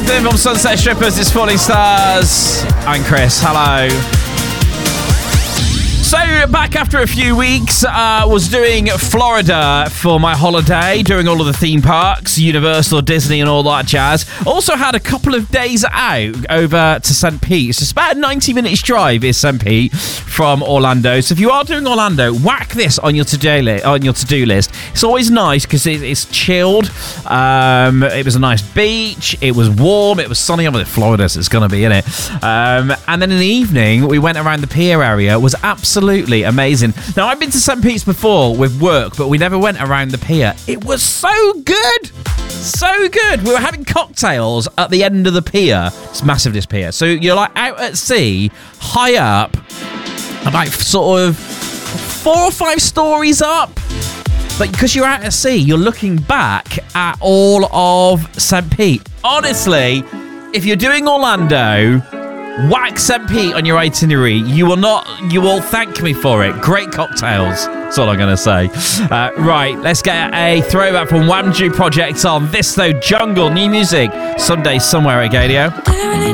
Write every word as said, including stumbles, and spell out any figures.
Ethan from Sunset Strippers, it's Falling Stars. I'm Chris, hello. So, back after a few weeks, uh, was doing Florida for my holiday, doing all of the theme parks, Universal, Disney and all that jazz. Also had a couple of days out over to Saint Pete. So it's about a ninety minutes drive is Saint Pete from Orlando. So if you are doing Orlando, whack this on your to-do, li- on your to-do list. It's always nice because it, it's chilled. Um, it was a nice beach. It was warm. It was sunny. I mean, Florida, so it's going to be in it. Um, and then in the evening, we went around the pier area. It was absolutely Absolutely amazing. Now, I've been to Saint Pete's before with work, but we never went around the pier. It was so good. So good. We were having cocktails at the end of the pier. It's massive, this pier. So you're like out at sea, high up, about sort of four or five stories up. But because you're out at sea, you're looking back at all of Saint Pete. Honestly, if you're doing Orlando, whack Saint Pete on your itinerary. You will not. You will thank me for it. Great cocktails. That's all I'm going to say. Uh, right, let's get a throwback from Wamju Project on This Though Jungle. New music. Someday, somewhere at Gadio.